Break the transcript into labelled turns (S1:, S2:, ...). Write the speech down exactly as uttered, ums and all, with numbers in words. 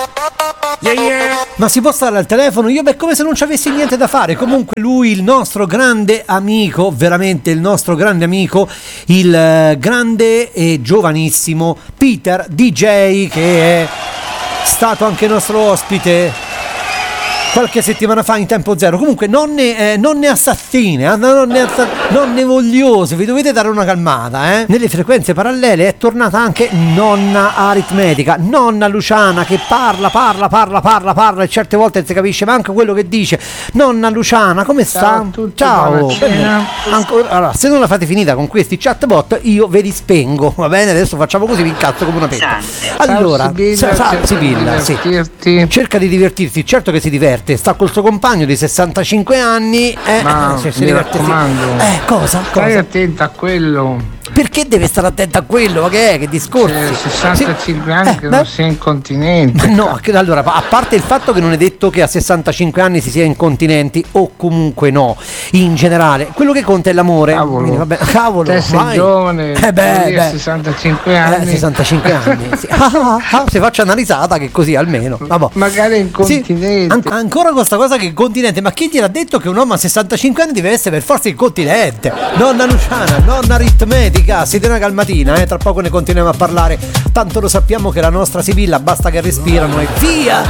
S1: Yeah, yeah. Ma si può stare al telefono? Io beh, come se non ci avessi niente da fare. Comunque lui, il nostro grande amico, veramente il nostro grande amico, il eh, grande e giovanissimo Peter D J, che è stato anche nostro ospite qualche settimana fa in Tempo Zero. Comunque nonne, eh, nonne assassine, eh, nonne, assa- nonne vogliose, vi dovete dare una calmata, eh? Nelle frequenze parallele è tornata anche nonna aritmetica, nonna Luciana, che parla, parla, parla, parla, parla e certe volte non si capisce manco quello che dice. Nonna Luciana, come sta?
S2: Ciao a tutti,
S1: Ciao.
S2: buonasera.
S1: Ancora, allora, se non la fate finita con questi chatbot, io ve li spengo, va bene? Adesso facciamo così, vi incazzo come una pezza. Allora,
S2: Ciao, Sibilla,
S1: sa- sa-
S2: cerca di
S1: Sibilla, sì.
S2: divertirti.
S1: Cerca di divertirsi, certo che si diverte, sta col suo compagno di sessantacinque anni, eh,
S2: Ma
S1: se si
S2: mi
S1: diverte, sì.
S2: raccomando,
S1: Eh, cosa?
S2: stai
S1: Cosa?
S2: attenta a quello.
S1: Perché deve stare attento a quello? Ma che è? Che discorsi?
S2: C'è sessantacinque
S1: Sì.
S2: anni
S1: Eh,
S2: che
S1: beh.
S2: non sei incontinente.
S1: No, che- allora, a parte il fatto che non è detto che a sessantacinque anni si sia incontinenti, o comunque no, in generale, quello che conta è l'amore.
S2: Cavolo.
S1: Quindi, vabbè, cavolo,
S2: Te sei
S1: vai.
S2: giovane,
S1: eh beh,
S2: vuol dire
S1: beh.
S2: sessantacinque
S1: Eh,
S2: anni.
S1: sessantacinque anni, sì. Ah, ah, ah, se faccio una risata che così almeno. Vabbè.
S2: Magari incontinente.
S1: Sì, an- ancora con questa cosa che è incontinente, ma chi gliel'ha detto che un uomo a sessantacinque anni deve essere per forza incontinente? Nonna Luciana, nonna aritmetica, siete una calmatina, eh? Tra poco ne continuiamo a parlare, tanto lo sappiamo che la nostra Sibilla basta che respirano e via!